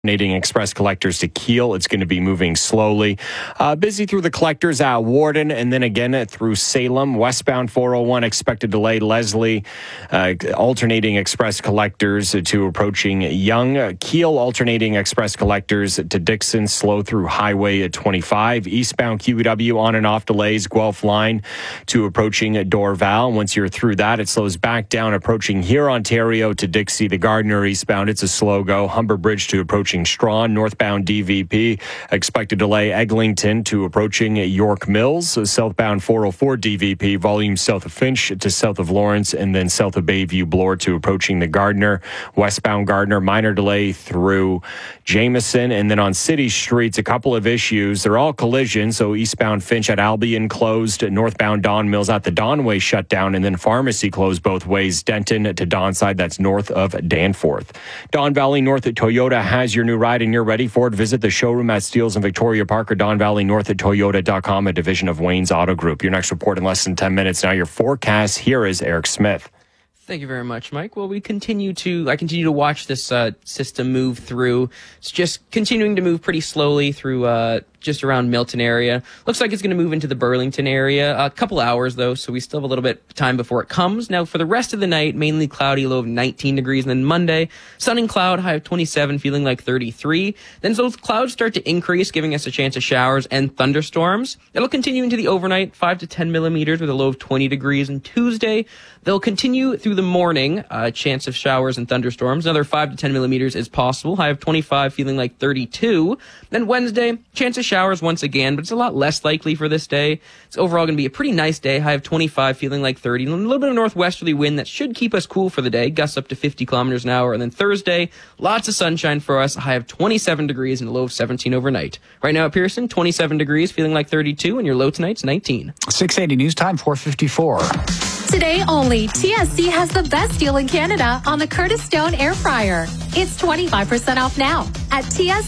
Alternating express collectors to Kiel. It's going to be moving slowly. Busy through the collectors at Warden and then again through Salem. Westbound 401 expected delay. Leslie, alternating express collectors to approaching Young. Kiel alternating express collectors to Dixon. Slow through Highway 25. Eastbound QEW on and off delays. Guelph line to approaching Dorval. Once you're through that, it slows back down approaching here Ontario to Dixie. The Gardner eastbound, it's a slow go. Humber Bridge to approaching Strawn, northbound DVP, expected delay Eglinton to approaching York Mills, southbound 404 DVP, volume south of Finch to south of Lawrence, and then south of Bayview Bloor to approaching the Gardner, westbound Gardner, minor delay through Jameson, and then on city streets, a couple of issues. They're all collisions, so eastbound Finch at Albion closed, northbound Don Mills at the Donway shut down, and then Pharmacy closed both ways, Denton to Donside, that's north of Danforth. Don Valley North at Toyota has your new ride and you're ready for it. Visit the showroom at Steeles and Victoria Park or Don Valley North at Toyota.com, a division of Wayne's Auto Group. Your next report in less than 10 minutes. Now your forecast. Here is Eric Smith. Thank you very much, Mike. Well, I continue to watch this system move through. It's just continuing to move pretty slowly through just around Milton area. Looks like it's going to move into the Burlington area. A couple hours, though, so we still have a little bit of time before it comes. Now, for the rest of the night, mainly cloudy, low of 19 degrees. And then Monday, sun and cloud, high of 27, feeling like 33. Then those clouds start to increase, giving us a chance of showers and thunderstorms. It'll continue into the overnight, 5 to 10 millimeters with a low of 20 degrees. And Tuesday, they'll continue through the morning, chance of showers and thunderstorms. Another 5 to 10 millimeters is possible, high of 25, feeling like 32. Then Wednesday, chance of showers once again, but it's a lot less likely for this day. It's overall going to be a pretty nice day, high of 25, feeling like 30. And a little bit of northwesterly wind that should keep us cool for the day, gusts up to 50 kilometers an hour. And then Thursday, lots of sunshine for us, a high of 27 degrees and a low of 17 overnight. Right now at Pearson, 27 degrees, feeling like 32, and your low tonight's 19. 680 News Time, 4:54. Today only, TSC has the best deal in Canada on the Curtis Stone Air Fryer. It's 25% off now at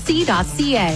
tsc.ca.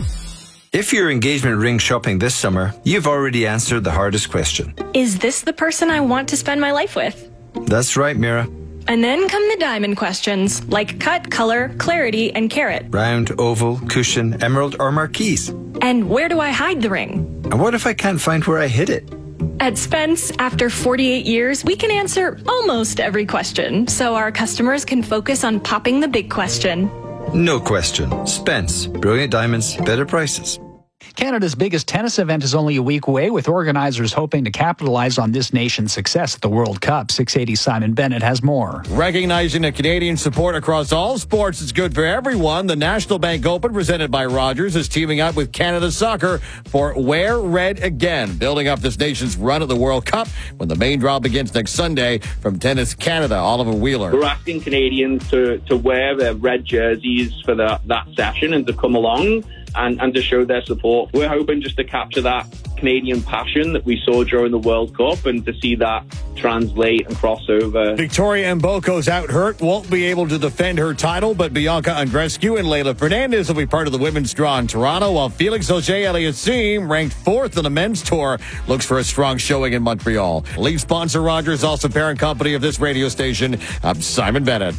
If you're engagement ring shopping this summer, you've already answered the hardest question. Is this the person I want to spend my life with? That's right, Mira. And then come the diamond questions, like cut, color, clarity, and carat. Round, oval, cushion, emerald, or marquise. And where do I hide the ring? And what if I can't find where I hid it? At Spence, after 48 years, we can answer almost every question, so our customers can focus on popping the big question. No question. Spence. Brilliant diamonds, better prices. Canada's biggest tennis event is only a week away, with organizers hoping to capitalize on this nation's success at the World Cup. 680 Simon Bennett has more. Recognizing the Canadian support across all sports is good for everyone. The National Bank Open, presented by Rogers, is teaming up with Canada Soccer for Wear Red Again, building up this nation's run at the World Cup when the main draw begins next Sunday. From Tennis Canada, Oliver Wheeler. We're asking Canadians to wear their red jerseys for that session and to come along and to show their support. We're hoping just to capture that Canadian passion that we saw during the World Cup and to see that translate and cross over. Victoria Mboko's out hurt, won't be able to defend her title, but Bianca Andreescu and Leylah Fernandez will be part of the women's draw in Toronto, while Felix Auger-Aliassime, ranked 4th in the men's tour, looks for a strong showing in Montreal. Lead sponsor Rogers, also parent company of this radio station. I'm Simon Bennett.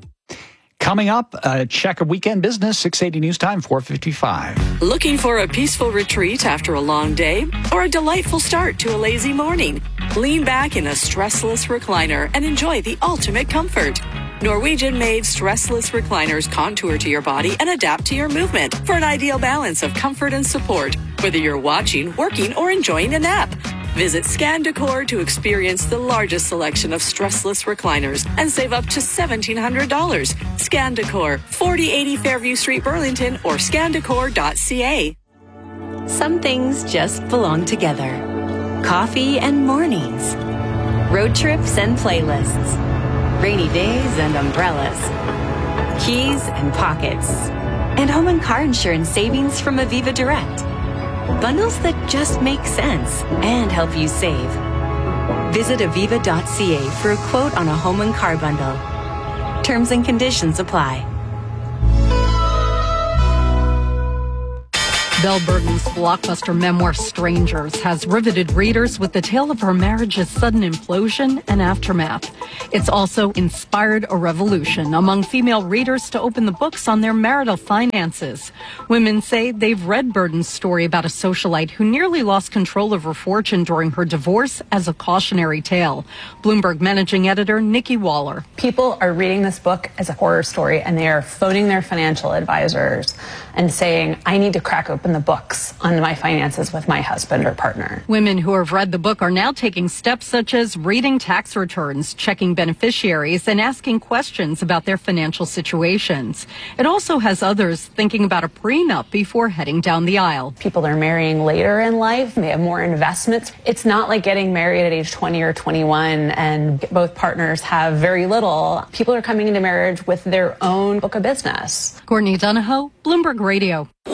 Coming up, a check of weekend business, 680 News Time, 4:55. Looking for a peaceful retreat after a long day or a delightful start to a lazy morning? Lean back in a stressless recliner and enjoy the ultimate comfort. Norwegian-made stressless recliners contour to your body and adapt to your movement for an ideal balance of comfort and support, whether you're watching, working, or enjoying a nap. Visit Scan Decor to experience the largest selection of stressless recliners and save up to $1,700. Scan Decor, 4080 Fairview Street, Burlington, or scandecor.ca. Some things just belong together. Coffee and mornings. Road trips and playlists. Rainy days and umbrellas. Keys and pockets. And home and car insurance savings from Aviva Direct. Bundles that just make sense and help you save. Visit aviva.ca for a quote on a home and car bundle. Terms and conditions apply. Belle Burton's blockbuster memoir Strangers has riveted readers with the tale of her marriage's sudden implosion and aftermath. It's also inspired a revolution among female readers to open the books on their marital finances. Women say they've read Burton's story about a socialite who nearly lost control of her fortune during her divorce as a cautionary tale. Bloomberg managing editor Nikki Waller. People are reading this book as a horror story, and they are phoning their financial advisors and saying, I need to crack open the books on my finances with my husband or partner. Women who have read the book are now taking steps such as reading tax returns, checking beneficiaries, and asking questions about their financial situations. It also has others thinking about a prenup before heading down the aisle. People are marrying later in life. They have more investments. It's not like getting married at age 20 or 21 and both partners have very little. People are coming into marriage with their own book of business. Courtney Donahoe, Bloomberg Radio.